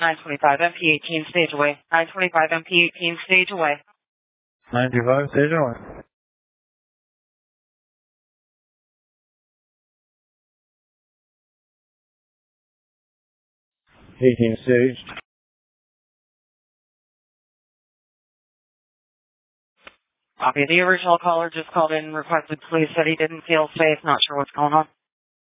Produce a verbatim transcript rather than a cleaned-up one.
nine twenty-five M P eighteen stage away. nine twenty-five M P eighteen stage away. nine two five stage away. eighteen staged. Copy. The original caller just called in and requested police, said he didn't feel safe, not sure what's going on.